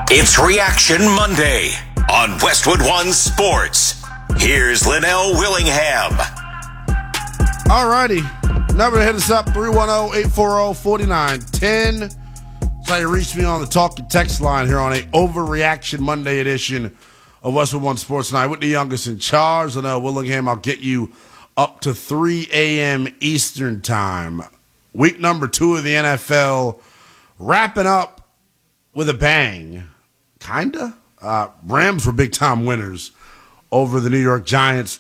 It's Reaction Monday on Westwood One Sports. Here's Linnell Willingham. All righty. Number to hit us up, 310-840-4910. That's how you reach me on the talk and text line here on a Overreaction Monday edition of Westwood One Sports Night with the youngest in charge, Linnell Willingham. I'll get you up to 3 a.m. Eastern Time. Week number 2 of the NFL wrapping up with a bang. Kinda. Rams were big-time winners over the New York Giants,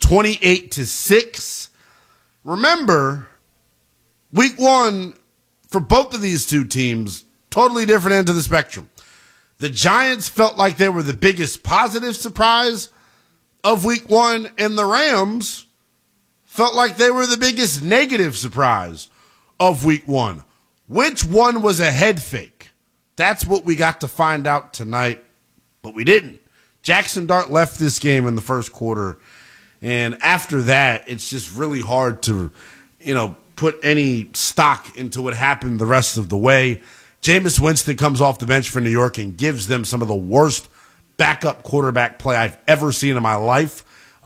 28-6. Remember, week 1 for both of these two teams, totally different ends of the spectrum. The Giants felt like they were the biggest positive surprise of week 1, and the Rams felt like they were the biggest negative surprise of week 1. Which one was a head fake? That's what we got to find out tonight, but we didn't. Jackson Dart left this game in the first quarter, and after that, it's just really hard to, put any stock into what happened the rest of the way. Jameis Winston comes off the bench for New York and gives them some of the worst backup quarterback play I've ever seen in my life.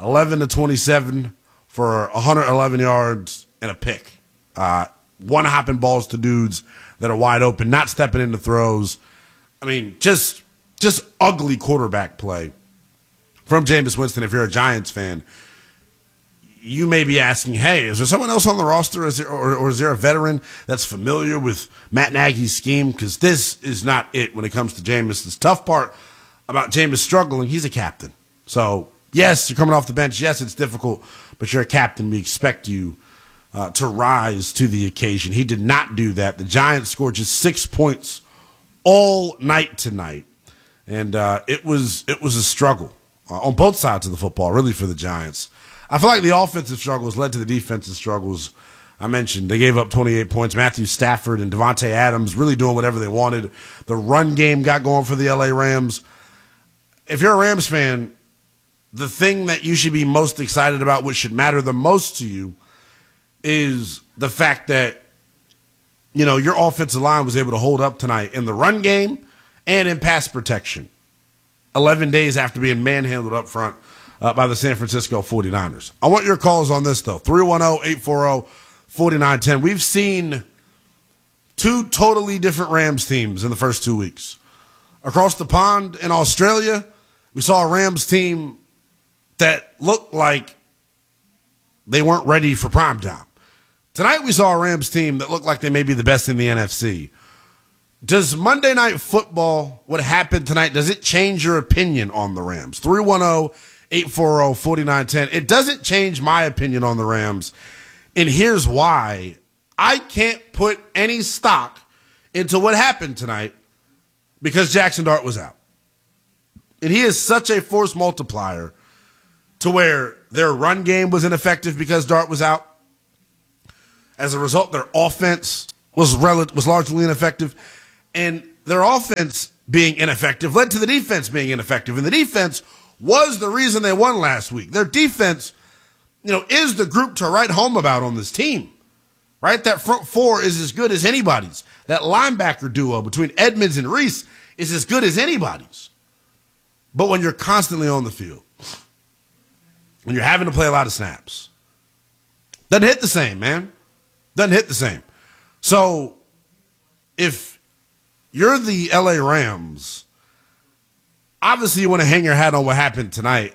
11-27 for 111 yards and a pick. One hopping balls to dudes that are wide open, not stepping into throws. I mean, just ugly quarterback play from Jameis Winston. If you're a Giants fan, you may be asking, hey, is there someone else on the roster, or is there a veteran that's familiar with Matt Nagy's scheme? Because this is not it when it comes to Jameis. The tough part about Jameis struggling, he's a captain. So, yes, you're coming off the bench. Yes, it's difficult, but you're a captain. We expect you to rise to the occasion. He did not do that. The Giants scored just 6 points all night tonight, and it was a struggle on both sides of the football, really, for the Giants. I feel like the offensive struggles led to the defensive struggles. I mentioned they gave up 28 points. Matthew Stafford and Devontae Adams really doing whatever they wanted. The run game got going for the LA Rams. If you're a Rams fan, the thing that you should be most excited about, which should matter the most to you, is the fact that, your offensive line was able to hold up tonight in the run game and in pass protection. 11 days after being manhandled up front by the San Francisco 49ers. I want your calls on this, though. 310-840-4910. We've seen two totally different Rams teams in the first 2 weeks. Across the pond in Australia, we saw a Rams team that looked like they weren't ready for prime time. Tonight we saw a Rams team that looked like they may be the best in the NFC. Does Monday Night Football, what happened tonight, does it change your opinion on the Rams? 310-840-4910. It doesn't change my opinion on the Rams, and here's why. I can't put any stock into what happened tonight because Jackson Dart was out. And he is such a force multiplier to where their run game was ineffective because Dart was out. As a result, their offense was largely ineffective. And their offense being ineffective led to the defense being ineffective. And the defense was the reason they won last week. Their defense, is the group to write home about on this team. Right? That front four is as good as anybody's. That linebacker duo between Edmonds and Reese is as good as anybody's. But when you're constantly on the field, when you're having to play a lot of snaps, doesn't hit the same, man. Doesn't hit the same. So if you're the LA Rams, obviously you want to hang your hat on what happened tonight.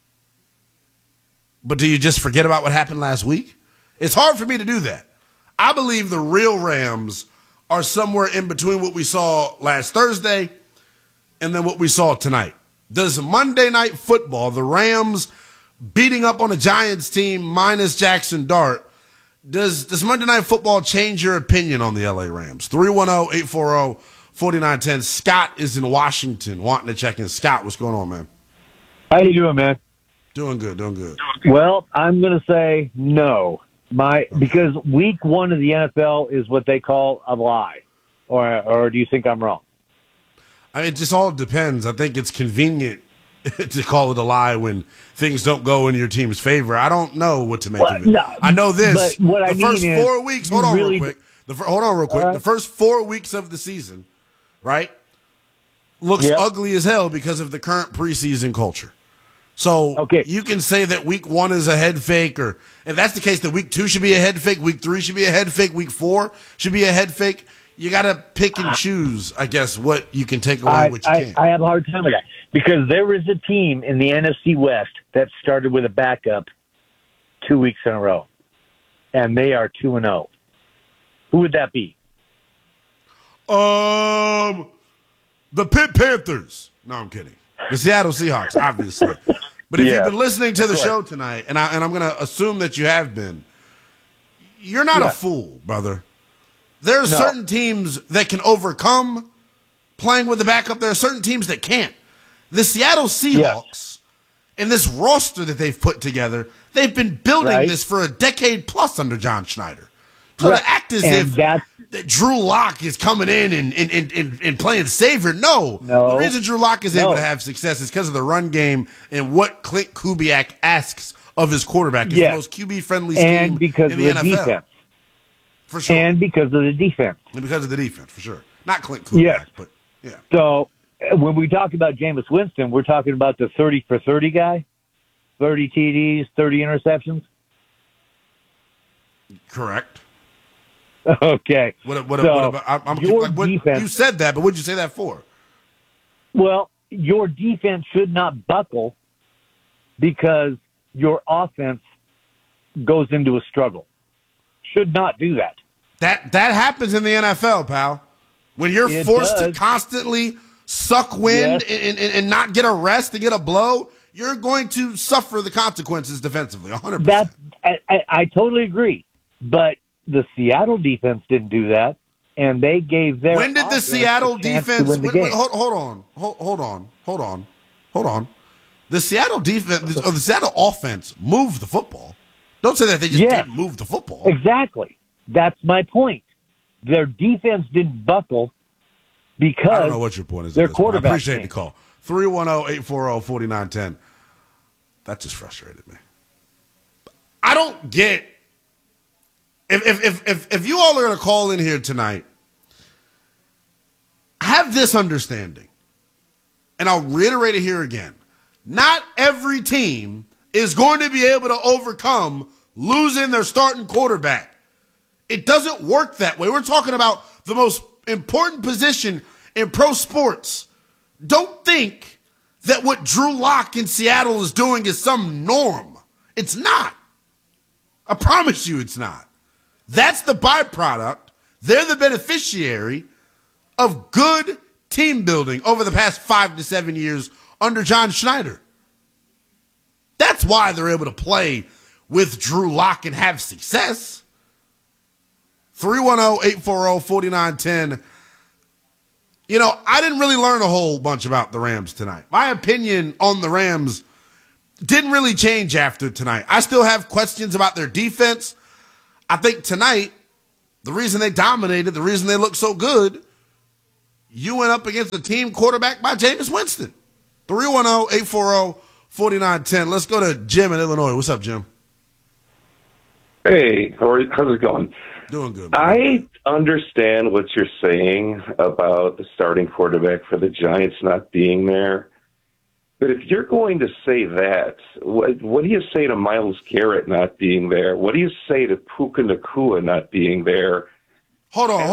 But do you just forget about what happened last week? It's hard for me to do that. I believe the real Rams are somewhere in between what we saw last Thursday and then what we saw tonight. Does Monday Night Football, the Rams beating up on a Giants team minus Jackson Dart, does Monday Night Football change your opinion on the LA Rams? 310-840-4910. Scott is in Washington wanting to check in. Scott, what's going on, man? How you doing, man? Doing good. Well, I'm going to say no. Because week 1 of the NFL is what they call a lie. Or do you think I'm wrong? I mean, it just all depends. I think it's convenient to call it a lie when things don't go in your team's favor. I don't know what to make of it. No, I know this. But what the I first mean 4 weeks, hold on real quick. The first 4 weeks of the season, right? looks Yep. ugly as hell because of the current preseason culture. So Okay. you can say that week 1 is a head fake, or if that's the case, that week 2 should be a head fake, week 3 should be a head fake, week 4 should be a head fake. You got to pick and choose, I guess, what you can take away, what you can't. I have a hard time with that because there is a team in the NFC West that started with a backup 2 weeks in a row, and they are 2-0. Who would that be? The Pitt Panthers. No, I'm kidding. The Seattle Seahawks, obviously. But if Yeah. you've been listening to the Correct. show tonight, and I'm going to assume that you have been, you're not Yeah. a fool, brother. There are No. certain teams that can overcome playing with the backup. There are certain teams that can't. The Seattle Seahawks, and this roster that they've put together, they've been building Right. this for a decade plus under John Schneider. So Right. to act as And if that's- that Drew Lock is coming in and playing savior, no. No. The reason Drew Lock is able No. to have success is because of the run game and what Clint Kubiak asks of his quarterback. It's Yes. the most QB-friendly scheme And because in of the the NFL. defense. For sure. And because of the defense. And because of the defense, for sure. Not Clint Kubiak, Yes. but yeah. So when we talk about Jameis Winston, we're talking about the 30 for 30 guy, 30 TDs, 30 interceptions. Correct. Okay. What So, about, I'm your like, what, defense- you said that, but what did you say that for? Well, your defense should not buckle because your offense goes into a struggle. Should not do that. That happens in the NFL, pal. When you're It forced to does. constantly suck wind Yes. and not get a rest and get a blow, you're going to suffer the consequences defensively, 100%. That I totally agree. But the Seattle defense didn't do that, and they gave their When did the offense Seattle a chance to defense? win the game. Hold on. The Seattle defense or the Seattle offense moved the football. Don't say that they just Yes. didn't move the football. Exactly. That's my point. Their defense didn't buckle because I don't know what your point is. their at this point. I quarterback appreciate the came. call. 310-840-4910. That just frustrated me. I don't get if you all are going to call in here tonight, have this understanding, and I'll reiterate it here again. Not every team is going to be able to overcome losing their starting quarterback. It doesn't work that way. We're talking about the most important position in pro sports. Don't think that what Drew Lock in Seattle is doing is some norm. It's not. I promise you it's not. That's the byproduct. They're the beneficiary of good team building over the past 5 to 7 years under John Schneider. That's why they're able to play with Drew Lock and have success. 310-840-4910. You know, I didn't really learn a whole bunch about the Rams tonight. My opinion on the Rams didn't really change after tonight. I still have questions about their defense. I think tonight, the reason they dominated, the reason they looked so good, you went up against a team quarterback by Jameis Winston. 310-840-4910. Let's go to Jim in Illinois. What's up, Jim? Hey, how's it going? Doing good, man. I understand what you're saying about the starting quarterback for the Giants not being there. But if you're going to say that, what do you say to Myles Garrett not being there? What do you say to Puka Nacua not being there? Hold on.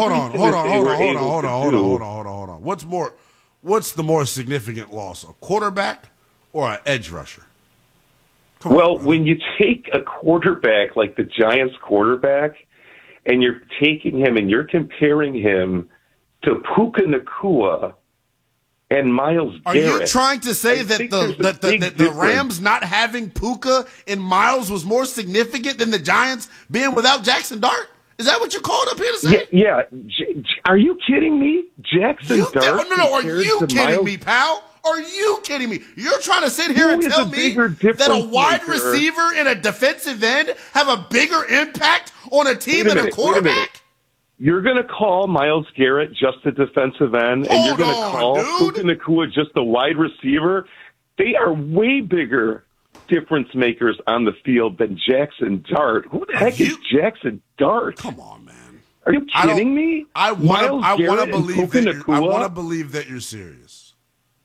Everything What's the more significant loss, a quarterback or an edge rusher? Well, when you take a quarterback like the Giants quarterback and you're taking him and you're comparing him to Puka Nacua and Myles Are Garrett. you trying to say I that think there's a big the difference. Rams not having Puka and Miles was more significant than the Giants being without Jackson Dart? Is that what you called up here to say? Yeah. Are you kidding me? Jackson You, Dart. no, are compared you to kidding Myles- me, pal? Are you kidding me? You're trying to sit here Who and is tell a me bigger that a difference wide maker? receiver and a defensive end have a bigger impact on a team Wait a than a minute, wait a quarterback? minute. You're going to call Myles Garrett just a defensive end, and you're Hold going to on, call dude. Puka Nacua just a wide receiver? They are way bigger difference makers on the field than Jackson Dart. Who the heck is You- Jackson Dart? Come on, man. Are you I don't- kidding me? I want Myles to Garrett and believe Puka that I Nacua? want to believe that you're serious.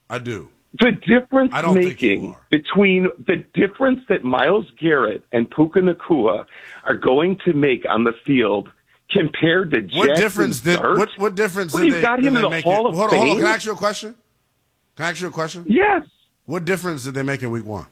I do. The difference I don't think you making are. between the difference that Myles Garrett and Puka Nacua are going to make on the field compared to What Jackson difference did Dart? what difference Well, did you've they, got did him they in the make Hall it? of Hold on. Fame? Can I ask you a question? Yes. What difference did they make in week one?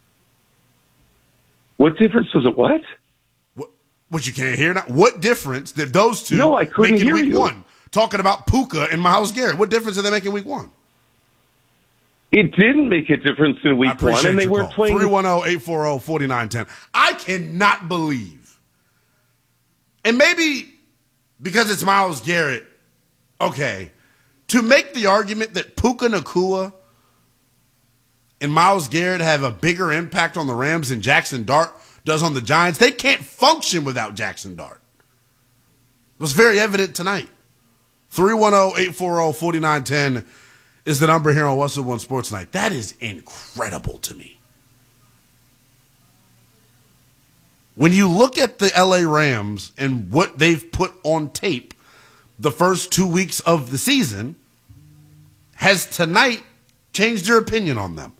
What difference was it? What? What you can't hear now? What difference did those two No, I couldn't make in hear week you. one? Talking about Puka and Myles Garrett. What difference did they make in week one? It didn't make a difference in I week appreciate one, and they your weren't call. playing. 310-840-4910. I cannot believe, and maybe because it's Myles Garrett, okay, to make the argument that Puka Nacua and Myles Garrett have a bigger impact on the Rams than Jackson Dart does on the Giants. They can't function without Jackson Dart. It was very evident tonight. 310-840-4910 is the number here on Westwood One Sports Night. That is incredible to me. When you look at the LA Rams and what they've put on tape the first 2 weeks of the season, has tonight changed your opinion on them?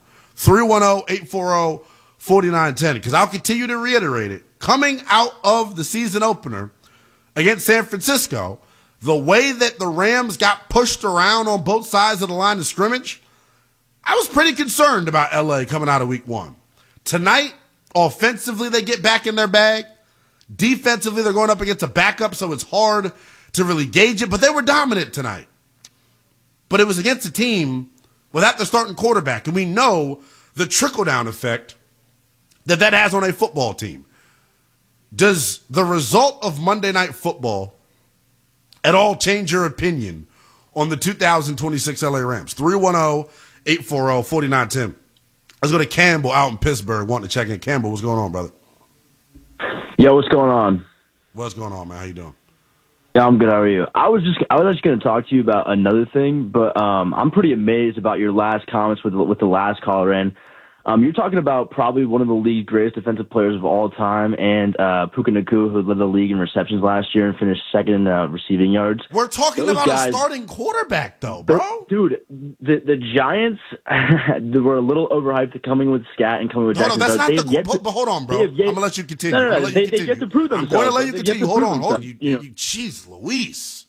310-840-4910, because I'll continue to reiterate it. Coming out of the season opener against San Francisco, the way that the Rams got pushed around on both sides of the line of scrimmage, I was pretty concerned about LA coming out of week one. Tonight, offensively, they get back in their bag. Defensively, they're going up against a backup, so it's hard to really gauge it, but they were dominant tonight. But it was against a team without their starting quarterback, and we know the trickle-down effect that has on a football team. Does the result of Monday Night Football at all change your opinion on the 2026 LA Rams? 310-840-4910. Let's go to Campbell out in Pittsburgh wanting to check in. Campbell, what's going on, brother? Yo, what's going on? What's going on, man? How you doing? Yeah, I'm good. How are you? I was actually going to talk to you about another thing, but I'm pretty amazed about your last comments with the last caller in. You're talking about probably one of the league's greatest defensive players of all time, and Puka Nacua, who led the league in receptions last year and finished second in receiving yards. We're talking Those about guys- a starting quarterback, though, bro. Dude, the Giants they were a little overhyped coming with Scat and coming with No, Jackson. that's Dart. not the. But hold on, bro. I'm gonna let you continue. No, I'm gonna let you they continue. get to prove I'm themselves. going to let you They get continue. to Hold prove on, hold on. themselves, You, jeez, Louise.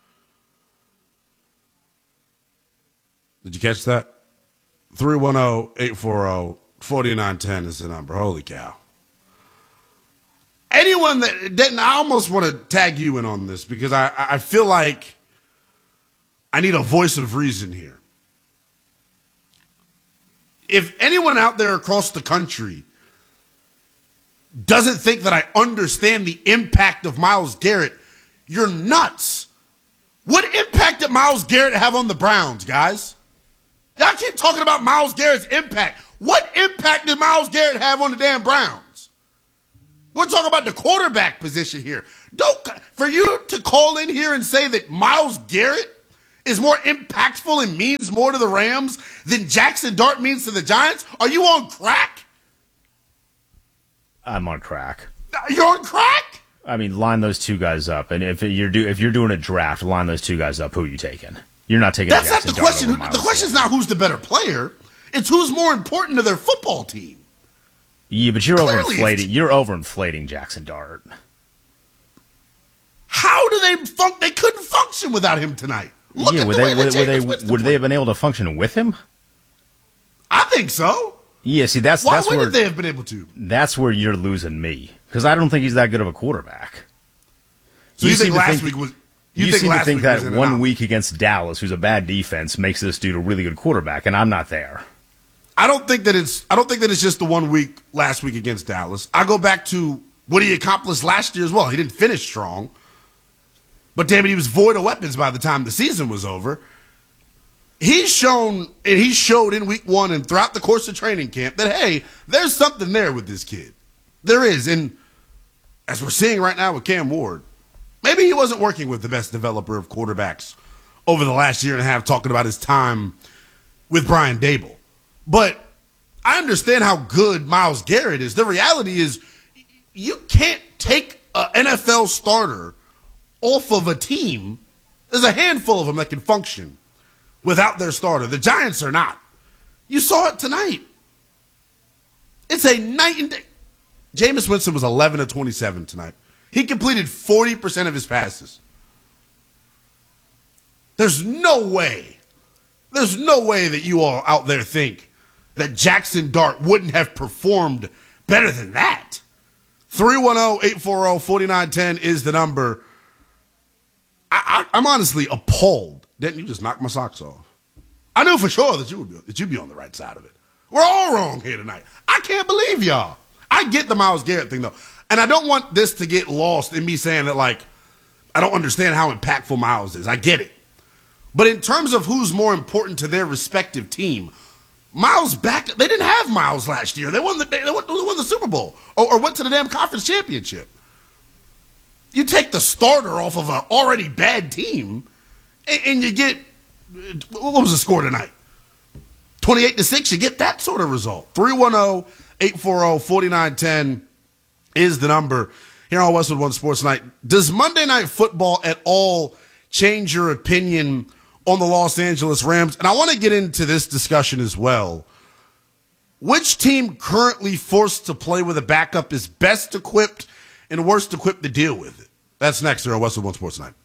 Did you catch that? 310-840-4910 is the number. Holy cow. Anyone that didn't, I almost want to tag you in on this because I feel like I need a voice of reason here. If anyone out there across the country doesn't think that I understand the impact of Myles Garrett, you're nuts. What impact did Myles Garrett have on the Browns, guys? Y'all keep talking about Myles Garrett's impact. What impact did Myles Garrett have on the damn Browns? We're talking about the quarterback position here. For you to call in here and say that Myles Garrett is more impactful and means more to the Rams than Jackson Dart means to the Giants, are you on crack? I'm on crack. You're on crack? I mean, line those two guys up, and if you're doing a draft, line those two guys up. Who are you taking? You're not taking. That's Jackson not the Dart question. over Myles The question's Garrett. not who's the better player. It's who's more important to their football team. Yeah, but you're Clearly overinflating. You're overinflating Jackson Dart. How do they They couldn't function without him tonight. Look Yeah, at would the way they Jameis Winston would they played. have been able to function with him? I think so. Yeah, see that's Why that's wouldn't where they have been able to? that's where you're losing me because I don't think he's that good of a quarterback. So you seem think to last week was? You seem to last think week that was in and one out. week against Dallas, who's a bad defense, makes this dude a really good quarterback, and I'm not there. I don't think that it's just the 1 week last week against Dallas. I go back to what he accomplished last year as well. He didn't finish strong, but damn it, he was void of weapons by the time the season was over. He's shown, and he showed in week one and throughout the course of training camp that, hey, there's something there with this kid. There is. And as we're seeing right now with Cam Ward, maybe he wasn't working with the best developer of quarterbacks over the last year and a half, talking about his time with Brian Dable. But I understand how good Myles Garrett is. The reality is you can't take an NFL starter off of a team. There's a handful of them that can function without their starter. The Giants are not. You saw it tonight. It's a night and day. Jameis Winston was 11 of 27 tonight. He completed 40% of his passes. There's no way that you all out there think that Jackson Dart wouldn't have performed better than that. 310-840-4910 is the number. I'm honestly appalled. Didn't you just knock my socks off? I knew for sure that you'd be on the right side of it. We're all wrong here tonight. I can't believe y'all. I get the Myles Garrett thing, though. And I don't want this to get lost in me saying that, like, I don't understand how impactful Myles is. I get it. But in terms of who's more important to their respective team, Myles back. They didn't have Myles last year. They won the Super Bowl or went to the damn conference championship. You take the starter off of an already bad team, and you get, what was the score tonight? 28-6. You get that sort of result. 310-840-4910 is the number here on Westwood One Sports Night. Does Monday Night Football at all change your opinion on the Los Angeles Rams? And I want to get into this discussion as well. Which team currently forced to play with a backup is best equipped and worst equipped to deal with it? That's next here on Westwood One Sports Night.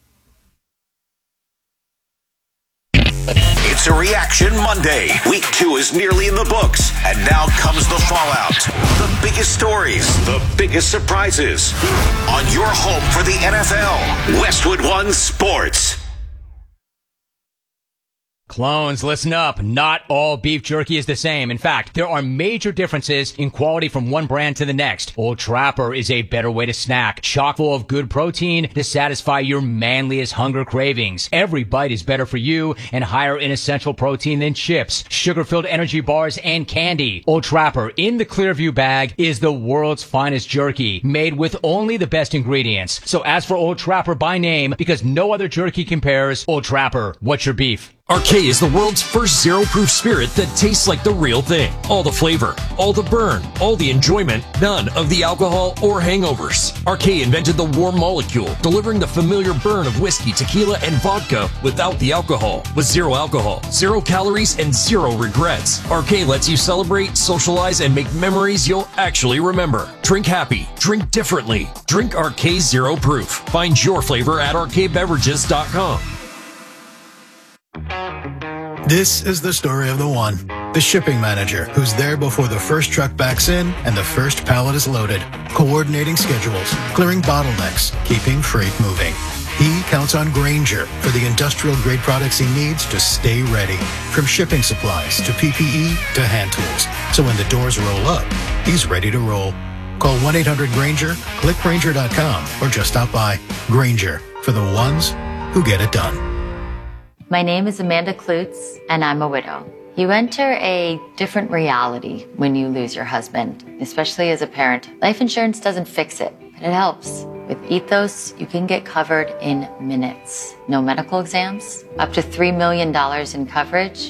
It's a Reaction Monday. Week 2 is nearly in the books, and now comes the fallout. The biggest stories, the biggest surprises. On your home for the NFL, Westwood One Sports. Clones, listen up. Not all beef jerky is the same. In fact, there are major differences in quality from one brand to the next. Old Trapper is a better way to snack, chock full of good protein to satisfy your manliest hunger cravings. Every bite is better for you and higher in essential protein than chips, sugar-filled energy bars, and candy. Old Trapper in the Clearview bag is the world's finest jerky, made with only the best ingredients. So ask for Old Trapper by name because no other jerky compares. Old Trapper, what's your beef? RK is the world's first zero-proof spirit that tastes like the real thing. All the flavor, all the burn, all the enjoyment, none of the alcohol or hangovers. RK invented the warm molecule, delivering the familiar burn of whiskey, tequila, and vodka without the alcohol. With zero alcohol, 0 calories, and 0 regrets. RK lets you celebrate, socialize, and make memories you'll actually remember. Drink happy. Drink differently. Drink RK Zero Proof. Find your flavor at rkbeverages.com. This is the story of the one, the shipping manager who's there before the first truck backs in and the first pallet is loaded, coordinating schedules, clearing bottlenecks, keeping freight moving. He counts on Grainger for the industrial-grade products he needs to stay ready, from shipping supplies to PPE to hand tools. So when the doors roll up, he's ready to roll. Call 1-800-GRAINGER, click Grainger.com, or just stop by. Grainger, for the ones who get it done. My name is Amanda Klutz, and I'm a widow. You enter a different reality when you lose your husband, especially as a parent. Life insurance doesn't fix it, but it helps. With Ethos, you can get covered in minutes. No medical exams, up to $3 million in coverage.